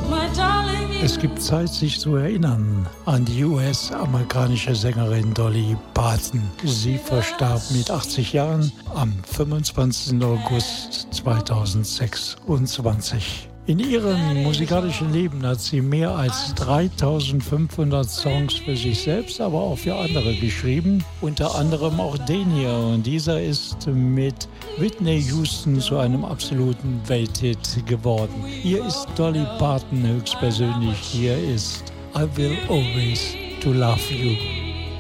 Es gibt Zeit, sich zu erinnern an die US-amerikanische Sängerin Dolly Parton. Sie verstarb mit 80 Jahren am 25. August 2026. In ihrem musikalischen Leben hat sie mehr als 3500 Songs für sich selbst, aber auch für andere geschrieben. Unter anderem auch den hier. Und dieser ist mit Whitney Houston zu einem absoluten Welthit geworden. Hier ist Dolly Parton höchstpersönlich. Hier ist I Will Always to Love You.